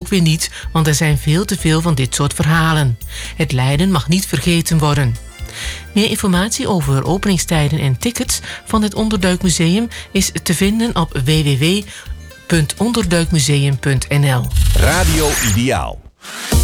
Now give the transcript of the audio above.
ook weer niet, want er zijn veel te veel van dit soort verhalen. Het lijden mag niet vergeten worden. Meer informatie over openingstijden en tickets van het Onderduikmuseum is te vinden op www.onderduikmuseum.nl. Radio Ideaal.